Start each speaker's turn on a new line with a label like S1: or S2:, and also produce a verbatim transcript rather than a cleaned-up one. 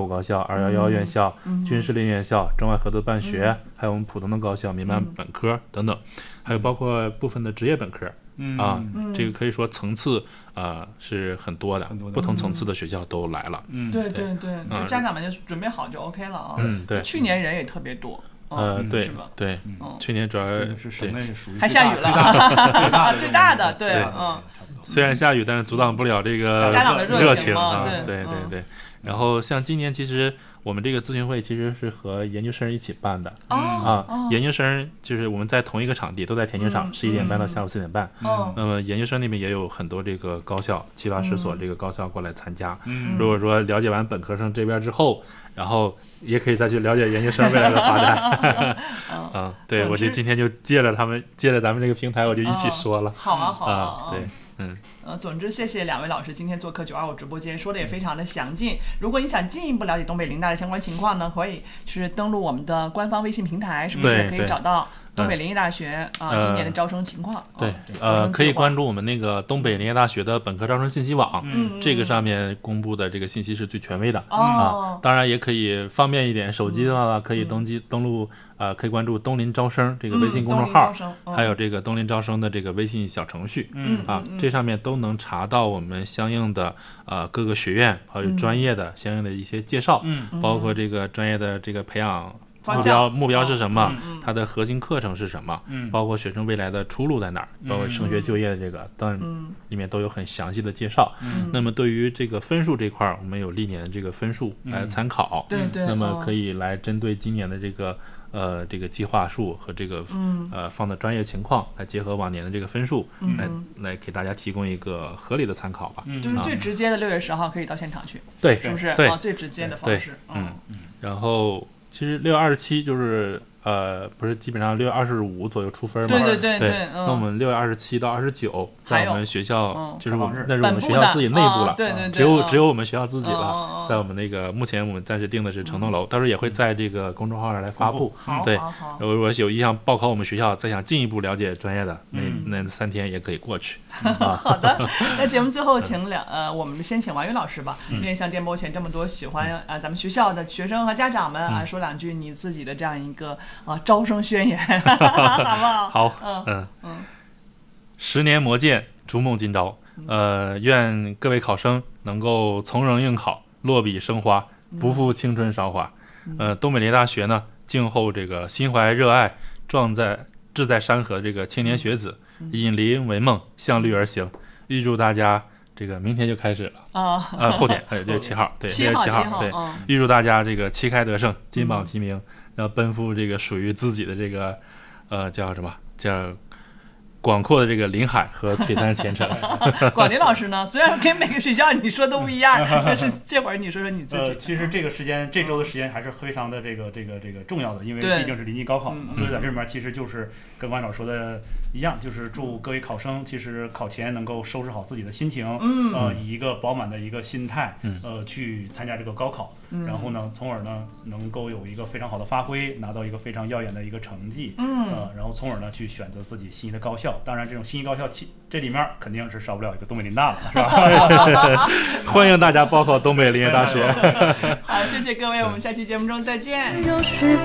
S1: 五高校、二一一院校、嗯、军事类院校、中外合作办学、嗯、还有我们普通的高校、民办本科、嗯、等等，还有包括部分的职业本科。嗯啊，嗯、这个可以说层次啊、呃、是很多的，很多的不同层次的学校都来了。
S2: 嗯，对对对，嗯、家长们就准备好就 OK 了啊。
S1: 嗯，对。
S2: 去年人也特别多。
S1: 呃，
S2: 嗯、
S1: 对，
S2: 是吧？
S1: 对，嗯、去年主要
S3: 是省内属于
S2: 还下雨了，
S3: 最大的
S2: 最大的，对，嗯。
S1: 虽然下雨，但是阻挡不了这个
S2: 家长的
S1: 热
S2: 情
S1: 啊，
S2: 对
S1: 对对对。然后像今年其实我们这个咨询会其实是和研究生一起办的、
S2: 哦、
S1: 啊、
S2: 哦，
S1: 研究生就是我们在同一个场地，都在田径场，十一、嗯、点半到下午四点半。
S2: 嗯，
S1: 那么研究生那边也有很多这个高校，七八十所这个高校过来参加。
S3: 嗯，
S1: 如果说了解完本科生这边之后，然后也可以再去了解研究生未来的发展。啊，对，我就今天就借着他们，借着咱们这个平台，我就一起说了。
S2: 哦、好啊，好啊，
S1: 啊对，嗯。
S2: 呃，总之谢谢两位老师今天做客九二五直播间，说的也非常的详尽。如果你想进一步了解东北林大的相关情况呢，可以是登录我们的官方微信平台，是不是可以找到东北林业大学啊、呃、今年的招生情况？
S1: 对，呃，可以关注我们那个东北林业大学的本科招生信息网，
S2: 嗯，
S1: 这个上面公布的这个信息是最权威的、
S2: 哦、
S1: 啊。当然也可以方便一点，手机的话可以登记、嗯、登录。呃，可以关注东林招生这个微信公众号、
S2: 嗯嗯、
S1: 还有这个东林招生的这个微信小程序，
S2: 嗯
S1: 啊，
S2: 嗯、
S1: 这上面都能查到我们相应的呃各个学院还有专业的相应的一些介绍，
S3: 嗯，
S1: 包括这个专业的这个培养目标目标是什么、
S2: 嗯、
S1: 它的核心课程是什么、
S3: 嗯、
S1: 包括学生未来的出路在哪儿、嗯、包括升学就业的这个当然里面都有很详细的介绍、
S2: 嗯、
S1: 那么对于这个分数这块我们有历年的这个分数来参考、
S2: 嗯、对对，
S1: 那么可以来针对今年的这个呃，这个计划数和这个、
S2: 嗯、
S1: 呃放的专业情况来结合往年的这个分数，
S2: 嗯、
S1: 来来给大家提供一个合理的参考吧。
S3: 嗯、
S2: 就是最直接的六月十号可以到现场去，
S1: 对，
S2: 是不是？
S1: 对，
S2: 啊，最直接的方式。
S1: 嗯嗯。然后其实六月二十七就是呃，不是基本上六月二十五左右出分吗？
S2: 对对对
S1: 对。
S2: 对
S1: 那我们六月二十七到二十九，在我们学校、
S2: 嗯、
S1: 就是我们那是我们学校自己内部了，
S2: 哦、对对对，
S1: 只有、嗯、只有我们学校自己了。
S2: 哦、
S1: 在我们那个目前我们暂时定的是城东楼，嗯、到时候也会在这个公众号上来发布。
S2: 嗯、
S1: 对，
S2: 好好好
S1: 如果有意向报考我们学校，再想进一步了解专业的，那、
S2: 嗯、
S1: 那三天也可以过去。
S2: 啊、好的，那节目最后请两呃，我们先请王宇老师吧，
S1: 嗯、
S2: 面向电波前这么多喜欢啊、呃、咱们学校的学生和家长们啊，
S1: 嗯、
S2: 说两句你自己的这样一个啊招生宣言，好不好？
S1: 好，
S2: 嗯
S1: 嗯
S2: 嗯，
S1: 十年磨剑，逐梦今朝。呃，愿各位考生能够从容应考，落笔生花，不负青春韶华。
S2: 嗯、
S1: 呃，东北林业大学呢，静候这个心怀热爱、壮在志在山河这个青年学子，
S2: 嗯、
S1: 以林为梦，向绿而行。预祝大家这个明天就开始了
S2: 啊，
S1: 呃，后天呃，对，七号，对，
S2: 七号，
S1: 七
S2: 号，
S1: 对，
S2: 嗯、
S1: 预祝大家这个旗开得胜，金榜题名，要、嗯、奔赴这个属于自己的这个呃叫什么叫。广阔的这个林海和璀璨前程。
S2: 广林老师呢？虽然跟每个学校你说都不一样，但是这会儿你说说你自己。
S3: 呃，其实这个时间，这周的时间还是非常的这个这个这个重要的，因为毕竟是临近高考嘛，所以在这里面其实就是跟王导说的一样，就是祝各位考生其实考前能够收拾好自己的心情，
S2: 嗯，
S3: 呃，以一个饱满的一个心态，呃，去参加这个高考，
S2: 嗯、
S3: 然后呢，从而呢能够有一个非常好的发挥，拿到一个非常耀眼的一个成绩，
S2: 嗯，
S3: 呃，然后从而呢去选择自己心仪的高校。当然，这种心仪高校其这里面肯定是少不了一个东北林大了，是吧？
S1: 欢迎大家报考东北林业大学。
S2: 好，谢谢各位，我们下期节目中再见。
S4: 有时